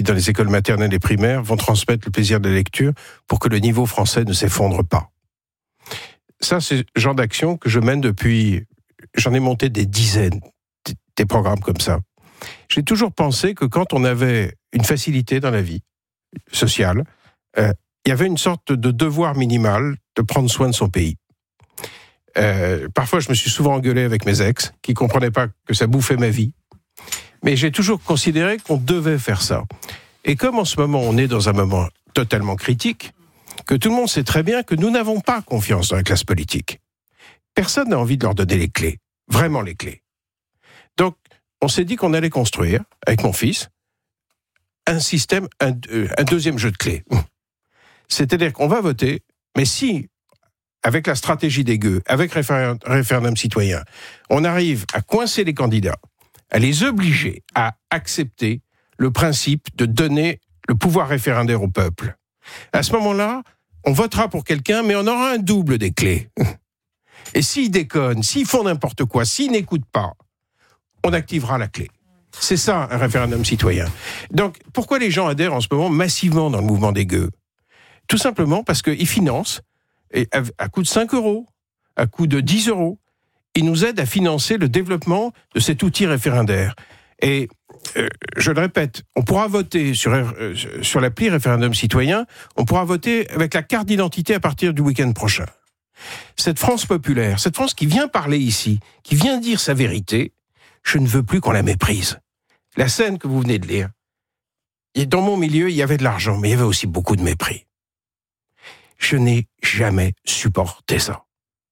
dans les écoles maternelles et primaires vont transmettre le plaisir de la lecture pour que le niveau français ne s'effondre pas. Ça, c'est le genre d'action que je mène depuis... J'en ai monté des dizaines, des programmes comme ça. J'ai toujours pensé que quand on avait une facilité dans la vie sociale, il y avait une sorte de devoir minimal de prendre soin de son pays. Parfois, je me suis souvent engueulé avec mes ex, qui ne comprenaient pas que ça bouffait ma vie. Mais j'ai toujours considéré qu'on devait faire ça. Et comme en ce moment, on est dans un moment totalement critique, que tout le monde sait très bien que nous n'avons pas confiance dans la classe politique. Personne n'a envie de leur donner les clés, vraiment les clés. Donc, on s'est dit qu'on allait construire, avec mon fils, un système, un deuxième jeu de clés. C'est-à-dire qu'on va voter, mais si, avec la stratégie des gueux, avec référendum citoyen, on arrive à coincer les candidats, à les obliger à accepter le principe de donner le pouvoir référendaire au peuple, à ce moment-là, on votera pour quelqu'un, mais on aura un double des clés. Et s'ils déconnent, s'ils font n'importe quoi, s'ils n'écoutent pas, on activera la clé. C'est ça, un référendum citoyen. Donc, pourquoi les gens adhèrent en ce moment massivement dans le mouvement des gueux ? Tout simplement parce qu'ils financent, et à coût de 5 €, à coût de 10 €, ils nous aident à financer le développement de cet outil référendaire. Et je le répète, on pourra voter sur l'appli référendum citoyen, on pourra voter avec la carte d'identité à partir du week-end prochain. Cette France populaire, cette France qui vient parler ici, qui vient dire sa vérité, je ne veux plus qu'on la méprise. La scène que vous venez de lire, et dans mon milieu, il y avait de l'argent, mais il y avait aussi beaucoup de mépris. Je n'ai jamais supporté ça.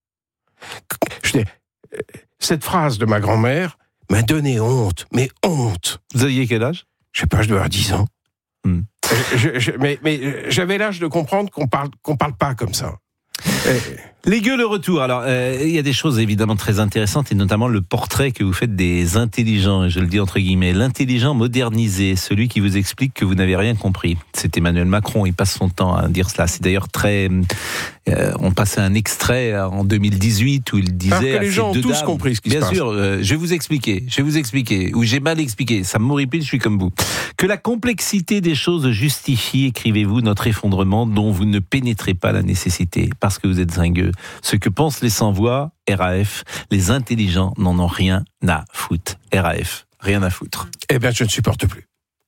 Cette phrase de ma grand-mère m'a donné honte, mais honte. Vous aviez quel âge ? Je sais pas, je dois avoir 10 ans. Mais j'avais l'âge de comprendre qu'on parle pas comme ça. Les gueux, le retour. Alors, il y a des choses évidemment très intéressantes, et notamment le portrait que vous faites des intelligents, et je le dis entre guillemets, l'intelligent modernisé, celui qui vous explique que vous n'avez rien compris. C'est Emmanuel Macron, il passe son temps à dire cela. C'est d'ailleurs très... on passait un extrait en 2018 où il disait... Alors que les gens ont tous compris ce qui se passe. Bien sûr, je vais vous expliquer, ou j'ai mal expliqué, ça m'horripile, je suis comme vous. Que la complexité des choses justifie, écrivez-vous, notre effondrement dont vous ne pénétrez pas la nécessité, parce que vous êtes un gueux. Ce que pensent les sans-voix, RAF, les intelligents n'en ont rien à foutre. RAF, rien à foutre. Eh bien, je ne supporte plus.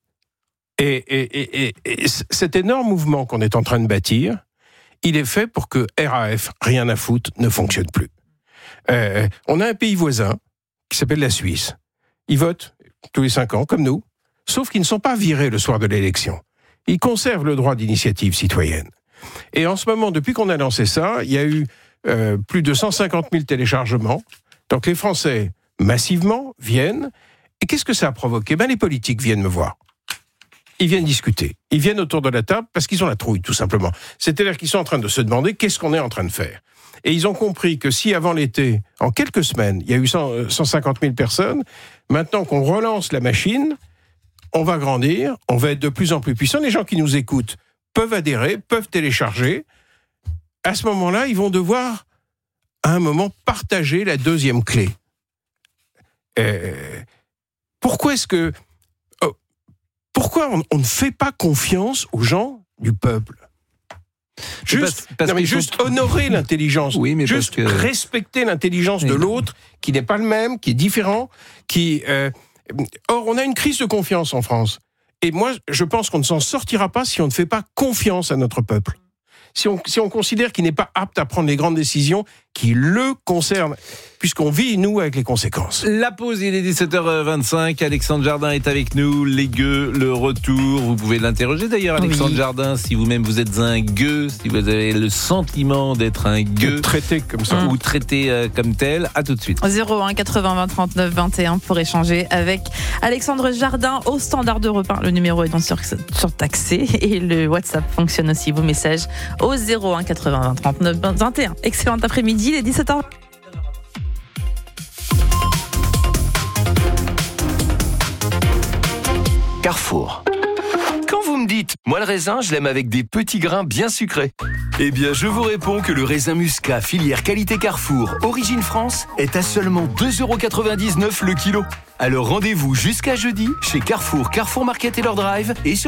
Et cet énorme mouvement qu'on est en train de bâtir, il est fait pour que RAF, rien à foutre, ne fonctionne plus. On a un pays voisin qui s'appelle la Suisse. Ils votent tous les 5 ans, comme nous, sauf qu'ils ne sont pas virés le soir de l'élection. Ils conservent le droit d'initiative citoyenne. Et en ce moment, depuis qu'on a lancé ça, il y a eu plus de 150 000 téléchargements. Donc les Français, massivement, viennent. Et qu'est-ce que ça a provoqué ? Les politiques viennent me voir. Ils viennent discuter. Ils viennent autour de la table parce qu'ils ont la trouille, tout simplement. C'est-à-dire qu'ils sont en train de se demander qu'est-ce qu'on est en train de faire. Et ils ont compris que si avant l'été, en quelques semaines, il y a eu 150 000 personnes, maintenant qu'on relance la machine, on va grandir, on va être de plus en plus puissant. Les gens qui nous écoutent peuvent adhérer, peuvent télécharger. À ce moment-là, ils vont devoir, à un moment, partager la deuxième clé. Pourquoi on ne fait pas confiance aux gens du peuple ? Juste honorer l'intelligence, oui, mais juste respecter l'intelligence de l'autre, qui n'est pas le même, qui est différent, Or, on a une crise de confiance en France. Et moi, je pense qu'on ne s'en sortira pas si on ne fait pas confiance à notre peuple. Si on considère qu'il n'est pas apte à prendre les grandes décisions qui le concernent, puisqu'on vit, nous, avec les conséquences. La pause, il est 17h25, Alexandre Jardin est avec nous, les gueux, le retour, vous pouvez l'interroger d'ailleurs, Alexandre Jardin, si vous-même vous êtes un gueux, si vous avez le sentiment d'être un gueux, traité comme ça, ou traité comme tel, à tout de suite. 01 80 20 39 21 pour échanger avec Alexandre Jardin au standard d'Europe 1. Le numéro est donc surtaxé et le WhatsApp fonctionne aussi, vos messages au 01 80 20 39 21. Excellent après-midi, il est 17h. Carrefour. Quand vous me dites « Moi le raisin, je l'aime avec des petits grains bien sucrés », eh bien je vous réponds que le raisin muscat filière qualité Carrefour, origine France, est à seulement 2,99 € le kilo. Alors rendez-vous jusqu'à jeudi chez Carrefour, Carrefour Market et leur drive et sur